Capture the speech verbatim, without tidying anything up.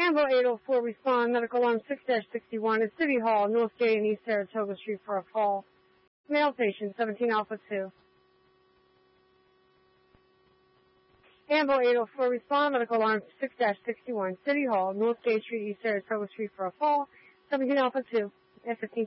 Ambo eight oh four, respond, medical alarm six dash sixty-one at City Hall, Northgate and East Saratoga Street for a fall. Male patient, seventeen Alpha two. Ambo eight oh four, respond, medical alarm six dash sixty-one, City Hall, Northgate Street, East Saratoga Street for a fall. seventeen Alpha two, at fifteen